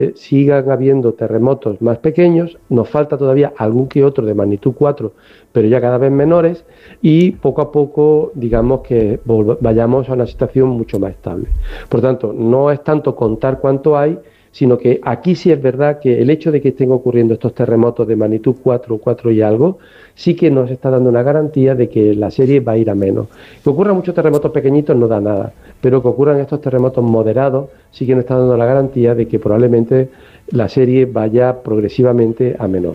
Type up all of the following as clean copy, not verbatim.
sigan habiendo terremotos más pequeños, nos falta todavía algún que otro de magnitud 4, pero ya cada vez menores, y poco a poco, digamos que vayamos a una situación mucho más estable. Por tanto, no es tanto contar cuánto hay, sino que aquí sí es verdad que el hecho de que estén ocurriendo estos terremotos de magnitud 4, 4 y algo, sí que nos está dando una garantía de que la serie va a ir a menos. Que ocurran muchos terremotos pequeñitos no da nada, pero que ocurran estos terremotos moderados sí que nos está dando la garantía de que probablemente la serie vaya progresivamente a menor.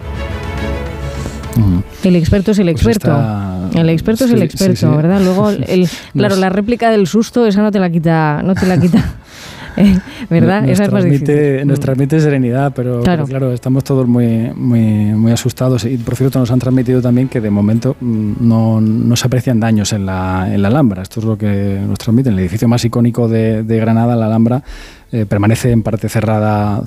El experto es el experto. Pues el experto es el experto, sí. ¿Verdad? Luego, claro, la réplica del susto, esa no te la quita. ¿Verdad? Esa es más difícil. Nos transmite serenidad, pero claro, estamos todos muy asustados. Y por cierto, nos han transmitido también que de momento no se aprecian daños en la Alhambra. Esto es lo que nos transmiten. El edificio más icónico de Granada, la Alhambra, permanece en parte cerrada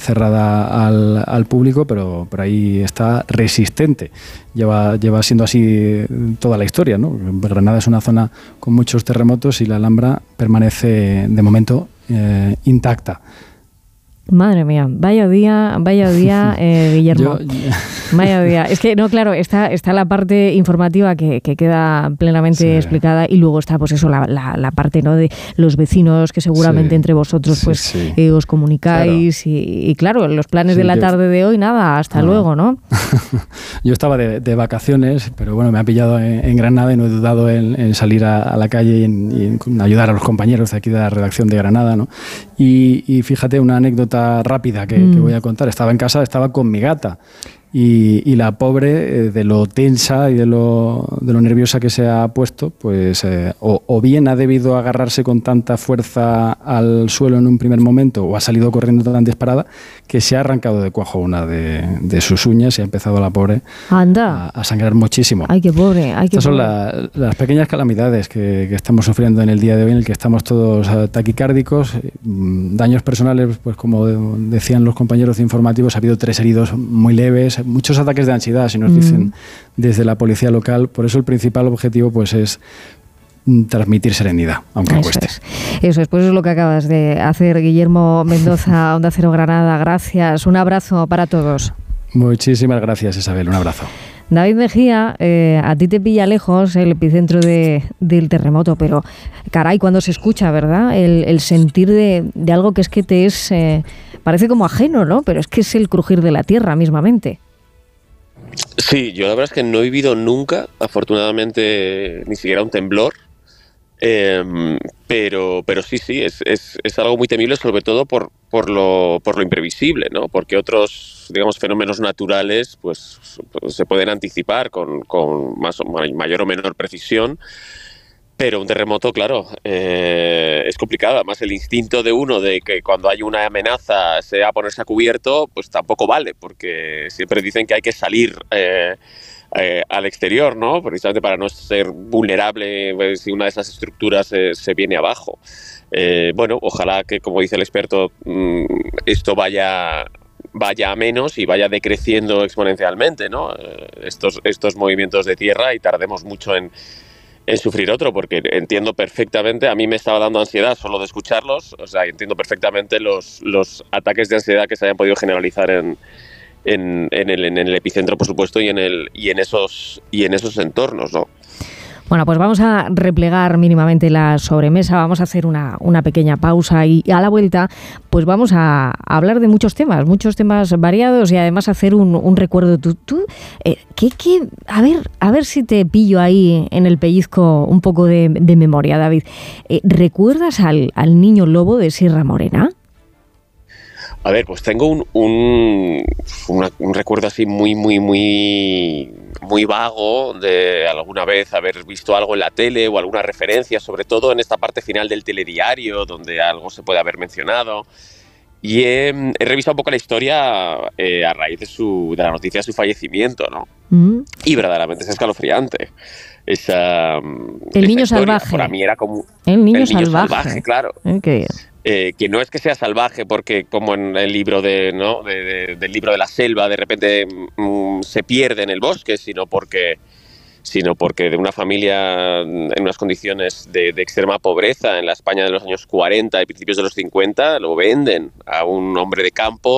al público, pero ahí está resistente. Lleva siendo así toda la historia, ¿no? Granada es una zona con muchos terremotos y la Alhambra permanece de momento intacta. Madre mía, vaya día, Guillermo. Vaya día. Es que, no, claro, está la parte informativa que queda plenamente explicada, y luego está, pues eso, la parte, ¿no?, de los vecinos, que seguramente entre vosotros os comunicáis. Claro. Y claro, los planes de la tarde de hoy, nada, hasta luego, ¿no? Yo estaba de vacaciones, pero bueno, me ha pillado en Granada y no he dudado en salir a la calle y en ayudar a los compañeros de aquí de la redacción de Granada, ¿no? Y fíjate, una anécdota rápida que voy a contar. Estaba en casa, estaba con mi gata y la pobre, de lo tensa y de lo nerviosa que se ha puesto, pues o bien ha debido agarrarse con tanta fuerza al suelo en un primer momento, o ha salido corriendo tan disparada que se ha arrancado de cuajo una de sus uñas y ha empezado la pobre a sangrar muchísimo. Ay, qué pobre. Estas son las pequeñas calamidades que estamos sufriendo en el día de hoy, en el que estamos todos taquicárdicos, daños personales, pues como decían los compañeros informativos, ha habido 3 heridos muy leves, muchos ataques de ansiedad, si nos dicen desde la policía local. Por eso el principal objetivo pues es transmitir serenidad, aunque cueste. Eso es, pues es lo que acabas de hacer, Guillermo Mendoza, Onda Cero Granada. Gracias, un abrazo para todos. Muchísimas gracias, Isabel, un abrazo. David Mejía, a ti te pilla lejos el epicentro del terremoto, pero caray, cuando se escucha, ¿verdad? El sentir de algo que es que te es... parece como ajeno, ¿no? Pero es que es el crujir de la tierra mismamente. Sí, yo la verdad es que no he vivido nunca, afortunadamente, ni siquiera un temblor, pero sí, es algo muy temible, sobre todo por lo imprevisible, ¿no? Porque otros, digamos, fenómenos naturales pues se pueden anticipar con mayor o menor precisión. Pero un terremoto, claro, es complicado. Además, el instinto de uno de que cuando hay una amenaza sea ponerse a cubierto, pues tampoco vale, porque siempre dicen que hay que salir al exterior, ¿no? Precisamente para no ser vulnerable, pues, si una de esas estructuras se viene abajo. Bueno, ojalá que, como dice el experto, esto vaya a menos y vaya decreciendo exponencialmente, ¿no? Estos movimientos de tierra, y tardemos mucho en sufrir otro, porque entiendo perfectamente, a mí me estaba dando ansiedad solo de escucharlos, o sea, entiendo perfectamente los ataques de ansiedad que se hayan podido generalizar en el epicentro, por supuesto, y en esos entornos, ¿no? Bueno, pues vamos a replegar mínimamente la sobremesa, vamos a hacer una pequeña pausa y a la vuelta pues vamos a hablar de muchos temas variados, y además hacer un recuerdo. A ver si te pillo ahí en el pellizco un poco de memoria, David. ¿Recuerdas al niño lobo de Sierra Morena? A ver, pues tengo un recuerdo así muy vago de alguna vez haber visto algo en la tele o alguna referencia, sobre todo en esta parte final del telediario, donde algo se puede haber mencionado. Y he revisado un poco la historia a raíz de la noticia de su fallecimiento, ¿no? Y verdaderamente es escalofriante. El niño salvaje. Para mí era como... El niño salvaje, claro. Okay. Que no es que sea salvaje porque, como en el libro del libro de la selva, de repente se pierde en el bosque, sino porque sino porque de una familia en unas condiciones de extrema pobreza en la España de los años 40 y principios de los 50 lo venden a un hombre de campo